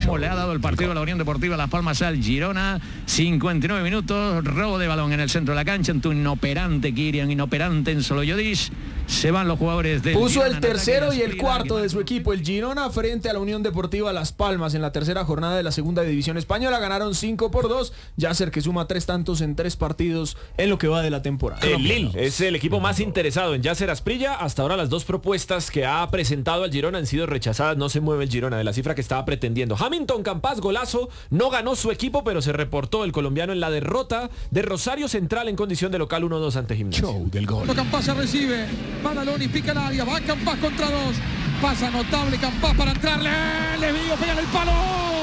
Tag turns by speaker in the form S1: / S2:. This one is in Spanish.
S1: cómo le ha dado el partido a la Unión Deportiva Las Palmas al Girona. 59 minutos, robo de balón en el centro de la cancha, ante un inoperante Kirian, inoperante en Solo Yodis. Se van los jugadores del
S2: Puso
S1: Girona
S2: el tercero y el cuarto de su equipo, el Girona, frente a la Unión Deportiva Las Palmas en la tercera jornada de la segunda división española. Ganaron 5-2. Yasser, que suma 3 tantos en 3 partidos en lo que va de la temporada.
S3: El Lille es el equipo más interesado en Yasser Asprilla. Hasta ahora las 2 propuestas que ha presentado al Girona han sido rechazadas. No se mueve el Girona de la cifra que estaba pretendiendo. Hamilton Campas, golazo. No ganó su equipo, pero se reportó el colombiano en la derrota de Rosario Central en condición de local 1-2 ante Gimnasia.
S4: Show del gol. Campas se recibe. Badaloni pica el área. Va Campas contra 2. Pasa notable Campas para entrarle. Le digo, pega en el palo.